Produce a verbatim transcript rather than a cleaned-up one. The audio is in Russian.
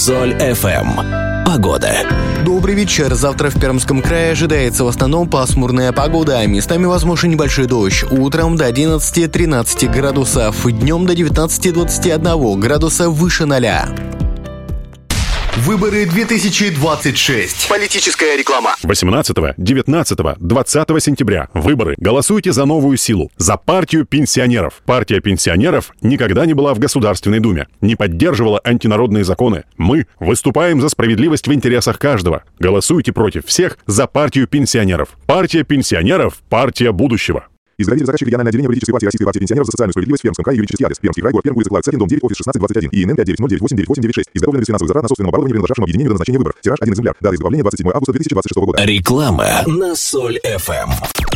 Соль эф эм. Погода. Добрый вечер. Завтра в Пермском крае ожидается в основном пасмурная погода. Местами возможен небольшой дождь. Утром до одиннадцати-тринадцати градусов. Днем до девятнадцати-двадцати одного градуса выше ноля. Выборы две тысячи двадцать шесть. Политическая реклама. восемнадцатого, девятнадцатого, двадцатого сентября. Выборы. Голосуйте за новую силу. За партию пенсионеров. Партия пенсионеров никогда не была в Государственной Думе. Не поддерживала антинародные законы. Мы выступаем за справедливость в интересах каждого. Голосуйте против всех за партию пенсионеров. Партия пенсионеров. Партия будущего. Изготовитель заказчик региональное отделение политической партии Российской партии пенсионеров за социальную справедливость в Пермском крае, юридический адрес. Пермский край, город Пермь, улица Кларкс один, дом девять, офис шестнадцать двадцать один. ИНН пять девять ноль девять восемь девять восемь девять шесть. Изготовлен без финансовых затрат на собственном оборудовании, принадлежавшем объединению до назначения выборов. Тираж один экземпляр. Дата изготовления двадцать седьмого августа две тысячи двадцать шестого года. Реклама на Соль эф эм.